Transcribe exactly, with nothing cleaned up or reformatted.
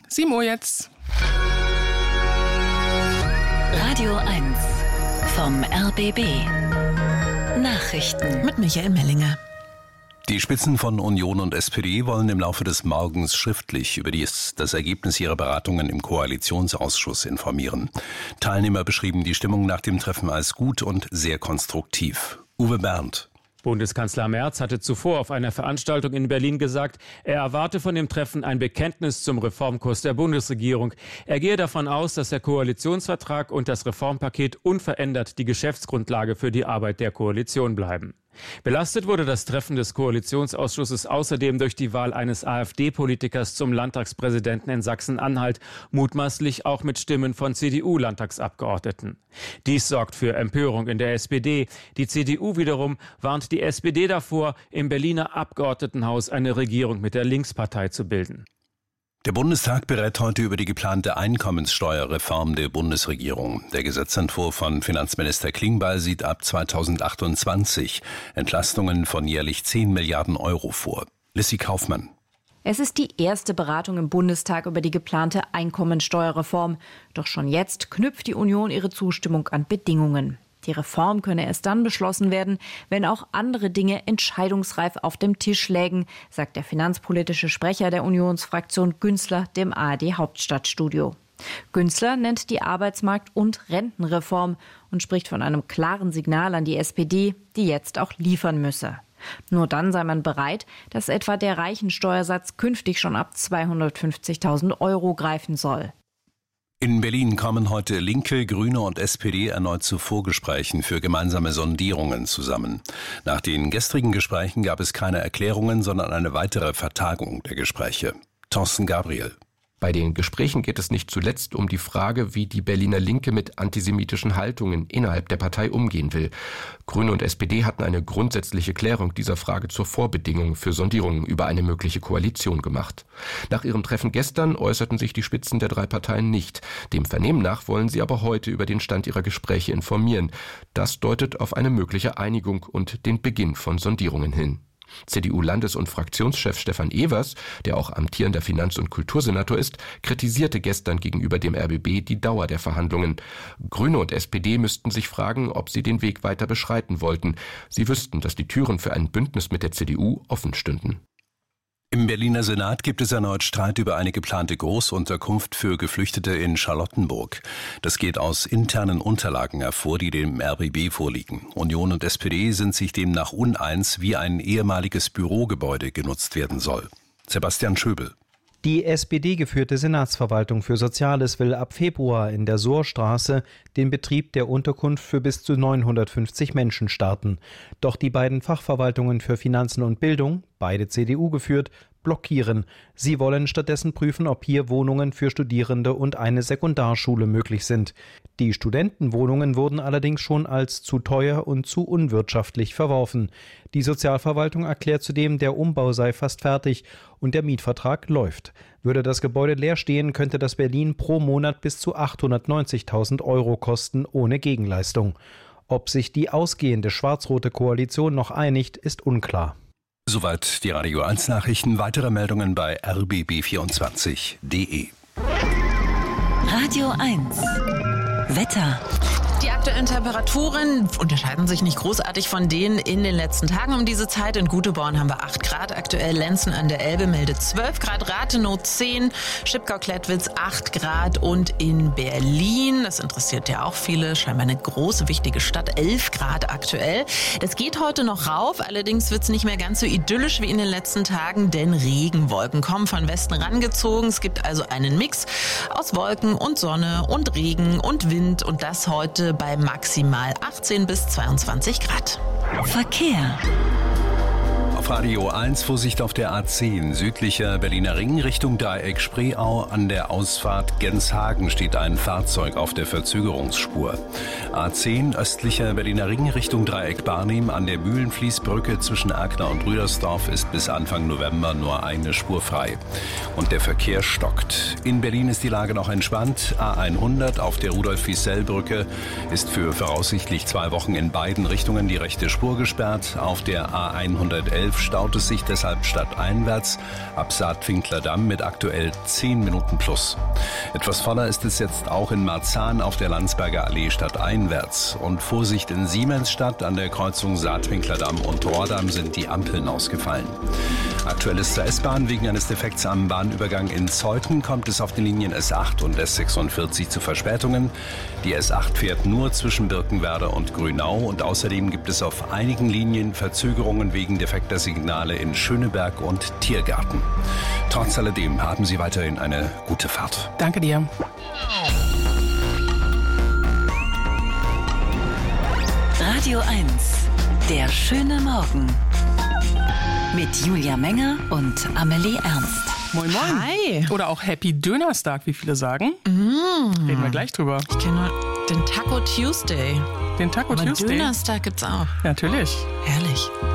sieben Uhr jetzt. Radio eins vom R B B. Nachrichten mit Michael Mellinger. Die Spitzen von Union und S P D wollen im Laufe des Morgens schriftlich über dies, das Ergebnis ihrer Beratungen im Koalitionsausschuss informieren. Teilnehmer beschrieben die Stimmung nach dem Treffen als gut und sehr konstruktiv. Uwe Berndt. Bundeskanzler Merz hatte zuvor auf einer Veranstaltung in Berlin gesagt, er erwarte von dem Treffen ein Bekenntnis zum Reformkurs der Bundesregierung. Er gehe davon aus, dass der Koalitionsvertrag und das Reformpaket unverändert die Geschäftsgrundlage für die Arbeit der Koalition bleiben. Belastet wurde das Treffen des Koalitionsausschusses außerdem durch die Wahl eines AfD-Politikers zum Landtagspräsidenten in Sachsen-Anhalt, mutmaßlich auch mit Stimmen von C D U-Landtagsabgeordneten. Dies sorgt für Empörung in der S P D. Die C D U wiederum warnt die S P D davor, im Berliner Abgeordnetenhaus eine Regierung mit der Linkspartei zu bilden. Der Bundestag berät heute über die geplante Einkommenssteuerreform der Bundesregierung. Der Gesetzentwurf von Finanzminister Klingbeil sieht ab zweitausendachtundzwanzig Entlastungen von jährlich zehn Milliarden Euro vor. Lissy Kaufmann. Es ist die erste Beratung im Bundestag über die geplante Einkommensteuerreform. Doch schon jetzt knüpft die Union ihre Zustimmung an Bedingungen. Die Reform könne erst dann beschlossen werden, wenn auch andere Dinge entscheidungsreif auf dem Tisch lägen, sagt der finanzpolitische Sprecher der Unionsfraktion Günzler dem A R D-Hauptstadtstudio. Günzler nennt die Arbeitsmarkt- und Rentenreform und spricht von einem klaren Signal an die S P D, die jetzt auch liefern müsse. Nur dann sei man bereit, dass etwa der Reichensteuersatz künftig schon ab zweihundertfünfzigtausend Euro greifen soll. In Berlin kommen heute Linke, Grüne und S P D erneut zu Vorgesprächen für gemeinsame Sondierungen zusammen. Nach den gestrigen Gesprächen gab es keine Erklärungen, sondern eine weitere Vertagung der Gespräche. Thorsten Gabriel. Bei den Gesprächen geht es nicht zuletzt um die Frage, wie die Berliner Linke mit antisemitischen Haltungen innerhalb der Partei umgehen will. Grüne und S P D hatten eine grundsätzliche Klärung dieser Frage zur Vorbedingung für Sondierungen über eine mögliche Koalition gemacht. Nach ihrem Treffen gestern äußerten sich die Spitzen der drei Parteien nicht. Dem Vernehmen nach wollen sie aber heute über den Stand ihrer Gespräche informieren. Das deutet auf eine mögliche Einigung und den Beginn von Sondierungen hin. C D U-Landes- und Fraktionschef Stefan Evers, der auch amtierender Finanz- und Kultursenator ist, kritisierte gestern gegenüber dem R B B die Dauer der Verhandlungen. Grüne und S P D müssten sich fragen, ob sie den Weg weiter beschreiten wollten. Sie wüssten, dass die Türen für ein Bündnis mit der C D U offen stünden. Im Berliner Senat gibt es erneut Streit über eine geplante Großunterkunft für Geflüchtete in Charlottenburg. Das geht aus internen Unterlagen hervor, die dem R B B vorliegen. Union und S P D sind sich demnach uneins, wie ein ehemaliges Bürogebäude genutzt werden soll. Sebastian Schöbel. Die S P D-geführte Senatsverwaltung für Soziales will ab Februar in der Sohrstraße den Betrieb der Unterkunft für bis zu neunhundertfünfzig Menschen starten. Doch die beiden Fachverwaltungen für Finanzen und Bildung, beide C D U geführt, blockieren. Sie wollen stattdessen prüfen, ob hier Wohnungen für Studierende und eine Sekundarschule möglich sind. Die Studentenwohnungen wurden allerdings schon als zu teuer und zu unwirtschaftlich verworfen. Die Sozialverwaltung erklärt zudem, der Umbau sei fast fertig und der Mietvertrag läuft. Würde das Gebäude leer stehen, könnte das Berlin pro Monat bis zu achthundertneunzigtausend Euro kosten, ohne Gegenleistung. Ob sich die ausgehende schwarz-rote Koalition noch einigt, ist unklar. Soweit die Radio eins Nachrichten. Weitere Meldungen bei r b b vierundzwanzig punkt d e. Radio eins Wetter. Die aktuellen Temperaturen unterscheiden sich nicht großartig von denen in den letzten Tagen um diese Zeit. In Guteborn haben wir acht Grad aktuell, Lenzen an der Elbe meldet zwölf Grad, Rathenow zehn, Schipkau-Klettwitz acht Grad und in Berlin, das interessiert ja auch viele, scheinbar eine große, wichtige Stadt, elf Grad aktuell. Das geht heute noch rauf, allerdings wird es nicht mehr ganz so idyllisch wie in den letzten Tagen, denn Regenwolken kommen von Westen rangezogen. Es gibt also einen Mix aus Wolken und Sonne und Regen und Wind und das heute bei maximal achtzehn bis zweiundzwanzig Grad. Verkehr. Auf Radio eins Vorsicht auf der A zehn, südlicher Berliner Ring Richtung Dreieck Spreeau. An der Ausfahrt Genshagen steht ein Fahrzeug auf der Verzögerungsspur. A zehn, östlicher Berliner Ring Richtung Dreieck Barnim. An der Mühlenfließbrücke zwischen Erkner und Rüdersdorf ist bis Anfang November nur eine Spur frei. Und der Verkehr stockt. In Berlin ist die Lage noch entspannt. A hundert auf der Rudolf-Wiesel-Brücke ist für voraussichtlich zwei Wochen in beiden Richtungen die rechte Spur gesperrt. Auf der A hundertelf staut es sich deshalb stadteinwärts ab Saatwinkler-Damm mit aktuell zehn Minuten plus. Etwas voller ist es jetzt auch in Marzahn auf der Landsberger Allee stadteinwärts. Und Vorsicht in Siemensstadt an der Kreuzung Saatwinkler-Damm und Rohrdamm sind die Ampeln ausgefallen. Aktuell ist zur S-Bahn wegen eines Defekts am Bahnübergang in Zeuthen kommt es auf den Linien S acht und S sechsundvierzig zu Verspätungen. Die S acht fährt nur zwischen Birkenwerder und Grünau und außerdem gibt es auf einigen Linien Verzögerungen wegen defekter Signale in Schöneberg und Tiergarten. Trotz alledem haben Sie weiterhin eine gute Fahrt. Danke dir. Radio eins, der schöne Morgen. Mit Julia Menger und Amelie Ernst. Moin Moin. Hi. Oder auch Happy Dönerstag, wie viele sagen. Mm. Reden wir gleich drüber. Ich kenne nur den Taco Tuesday. Den Taco Aber Tuesday. Dönerstag gibt's auch. Natürlich. Herrlich.